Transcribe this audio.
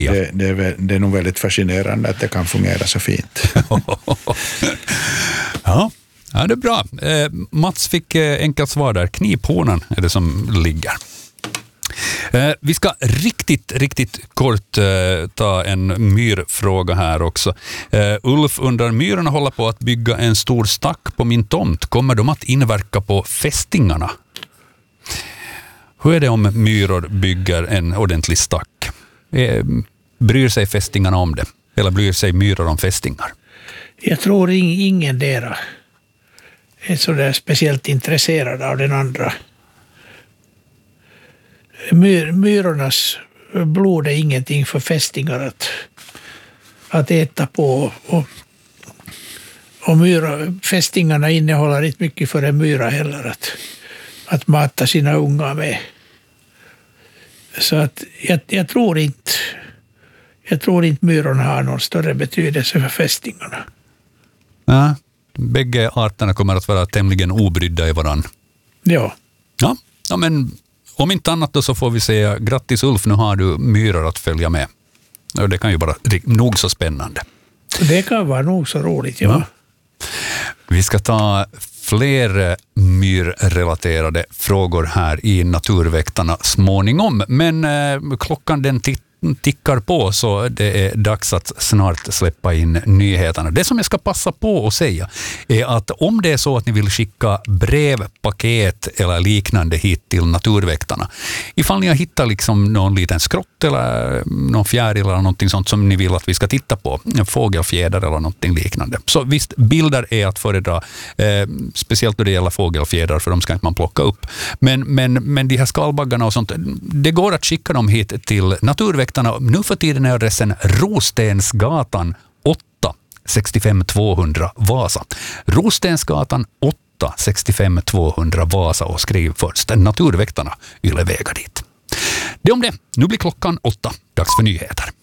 Ja. Det är nog väldigt fascinerande att det kan fungera så fint. Ja, det är bra. Mats fick enkelt svar där. Kniphonan är det som ligger. Vi ska riktigt kort ta en myrfråga här också. Ulf undrar, myrorna håller på att bygga en stor stack på min tomt. Kommer de att inverka på fästingarna? Hur är det om myror bygger en ordentlig stack? Bryr sig fästingarna om det? Eller bryr sig myror om fästingar? Jag tror ingen där är så där speciellt intresserad av den andra. Myrornas blod är ingenting för fästingar att äta på. Och fästingarna innehåller inte mycket för en myra heller att mata sina unga med. Så att jag tror inte myrorna har någon större betydelse för fästingarna. Ja, bägge arterna kommer att vara tämligen obrydda i varann. Ja. Ja, men om inte annat då så får vi säga grattis Ulf, nu har du myror att följa med. Och det kan ju vara nog så spännande. Det kan vara nog så roligt, ja. Vi ska ta fler myrrelaterade frågor här i Naturväktarna småningom. Men klockan den tickar på, så det är dags att snart släppa in nyheterna. Det som jag ska passa på att säga är att om det är så att ni vill skicka brev, paket eller liknande hit till Naturväktarna, ifall ni har hittat liksom någon liten skrott eller någon fjäril eller någonting sånt som ni vill att vi ska titta på, en fågelfjäder eller någonting liknande. Så visst, bilder är att föredra, speciellt då det gäller fågelfjädrar, för de ska inte man plocka upp. Men de här skalbaggarna och sånt, det går att skicka dem hit till Naturväktarna. Nu för tiden är adressen Rostensgatan 8 65 200 Vasa. Rostensgatan 8 65 200 Vasa, och skriv först Naturväktarna, Yle Vägar dit. Det om det. Nu blir klockan 8. Dags för nyheter.